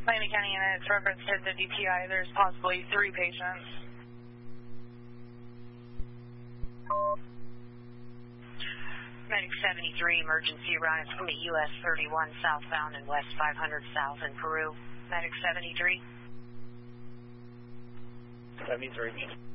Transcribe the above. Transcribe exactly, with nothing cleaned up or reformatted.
Miami County units reference to the D P I. There's possibly three patients. Medic seventy-three, emergency arrives from U S thirty-one southbound and west five hundred south in Peru. Medic seventy-three. seventy-three.